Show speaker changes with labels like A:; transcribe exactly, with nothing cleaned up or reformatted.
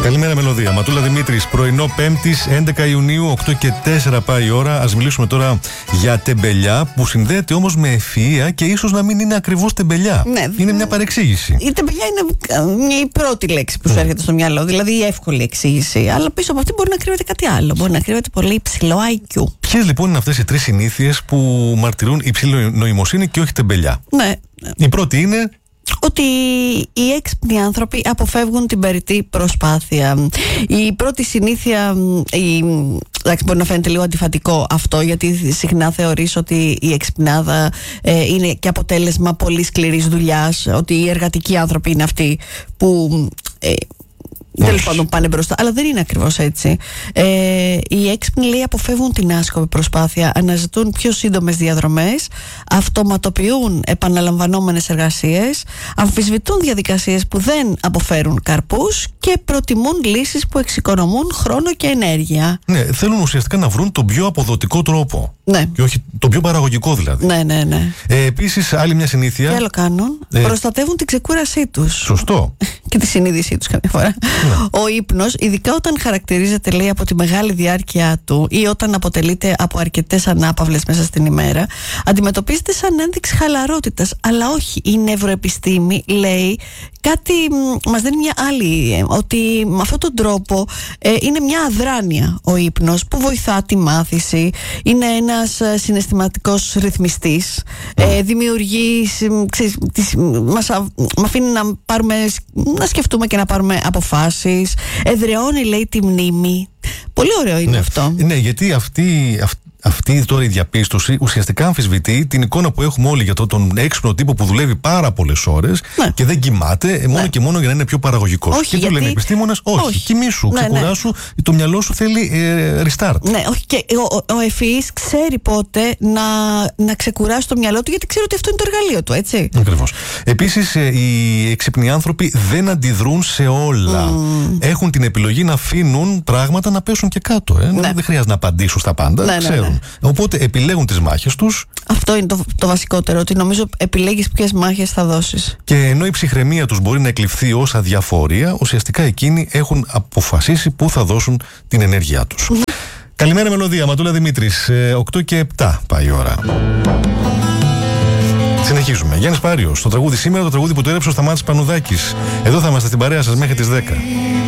A: Καλημέρα, Μελωδία. Ματούλα Δημήτρης, πρωινό Πέμπτης, έντεκα Ιουνίου, οκτώ και τέσσερα πάει η ώρα. Ας μιλήσουμε τώρα για τεμπελιά, που συνδέεται όμως με ευφυΐα και ίσως να μην είναι ακριβώς τεμπελιά. Ναι. Είναι μια παρεξήγηση.
B: Η τεμπελιά είναι η πρώτη λέξη που σου έρχεται στο μυαλό, δηλαδή η εύκολη εξήγηση. Αλλά πίσω από αυτή μπορεί να κρύβεται κάτι άλλο. Μπορεί να κρύβεται πολύ υψηλό άι κιου.
A: Ποιες λοιπόν είναι αυτές οι τρεις συνήθειες που μαρτυρούν υψηλή νοημοσύνη και όχι τεμπελιά?
B: Ναι.
A: Η πρώτη είναι
B: ότι οι έξυπνοι άνθρωποι αποφεύγουν την περιττή προσπάθεια. Η πρώτη συνήθεια, η, εντάξει, μπορεί να φαίνεται λίγο αντιφατικό αυτό, γιατί συχνά θεωρείς ότι η εξυπνάδα ε, είναι και αποτέλεσμα πολύ σκληρής δουλειάς, ότι οι εργατικοί άνθρωποι είναι αυτοί που ε, τέλος πάντων πάνε μπροστά, αλλά δεν είναι ακριβώς έτσι. Ε, οι έξυπνοι, λέει, αποφεύγουν την άσκοπη προσπάθεια, αναζητούν πιο σύντομες διαδρομές, αυτοματοποιούν επαναλαμβανόμενες εργασίες, αμφισβητούν διαδικασίες που δεν αποφέρουν καρπούς και προτιμούν λύσεις που εξοικονομούν χρόνο και ενέργεια.
A: Ναι, θέλουν ουσιαστικά να βρουν τον πιο αποδοτικό τρόπο. Ναι. Και όχι τον πιο παραγωγικό, δηλαδή.
B: Ναι, ναι, ναι.
A: Ε, επίσης, άλλη μια συνήθεια.
B: Τι άλλο κάνουν? Ε, προστατεύουν την ξεκούρασή τους.
A: Σωστό.
B: Και τη συνείδησή τους καμιά φορά. Ναι. Ο ύπνος, ειδικά όταν χαρακτηρίζεται, λέει, από τη μεγάλη διάρκεια του ή όταν αποτελείται από αρκετές ανάπαυλες μέσα στην ημέρα, αντιμετωπίζεται σαν ένδειξη χαλαρότητας. Αλλά όχι, η νευροεπιστήμη λέει κάτι, μας δίνει μια άλλη, ότι με αυτόν τον τρόπο ε, είναι μια αδράνεια ο ύπνος που βοηθά τη μάθηση, είναι ένας συναισθηματικός ρυθμιστής, ε, δημιουργεί, ξέρεις, τις, μας αφήνει να, πάρουμε, να σκεφτούμε και να πάρουμε αποφάσεις, εδραιώνει, λέει, τη μνήμη. Πολύ ωραίο είναι, ναι, αυτό.
A: Ναι, γιατί αυτή, αυτή Αυτή τώρα η διαπίστωση ουσιαστικά αμφισβητεί την εικόνα που έχουμε όλοι για το, τον έξυπνο τύπο που δουλεύει πάρα πολλές ώρες, ναι, και δεν κοιμάται, μόνο, ναι, και μόνο για να είναι πιο παραγωγικός. Όχι, και γιατί του λένε οι επιστήμονες, όχι, όχι, κοιμήσου, ναι, ξεκουράσου, ναι, το μυαλό σου θέλει ε, restart.
B: Ναι, όχι, και ο, ο, ο ευφυής ξέρει πότε να, να ξεκουράσει το μυαλό του, γιατί ξέρει ότι αυτό είναι το εργαλείο του, έτσι.
A: Ακριβώς. Επίσης, ε, οι έξυπνοι άνθρωποι δεν αντιδρούν σε όλα. Mm. Έχουν την επιλογή να αφήνουν πράγματα να πέσουν και κάτω. Ε. Ναι. Δεν χρειάζεται να απαντήσουν στα πάντα. Ναι, ξέρουν. Ναι, ναι. Οπότε επιλέγουν τις μάχες τους.
B: Αυτό είναι το, το βασικότερο, ότι νομίζω επιλέγεις ποιες μάχες θα δώσεις.
A: Και ενώ η ψυχραιμία τους μπορεί να εκλειφθεί ως αδιαφορία, ουσιαστικά εκείνοι έχουν αποφασίσει πού θα δώσουν την ενέργειά τους. Mm-hmm. Καλημέρα, Μελωδία. Ματούλα Δημήτρης, οκτώ και επτά πάει η ώρα. Συνεχίζουμε. Γιάννης Πάριος, το τραγούδι σήμερα, το τραγούδι που το έγραψε ο Σταμάτης Πανουδάκης. Εδώ θα είμαστε στην παρέα σας μέχρι τις δέκα.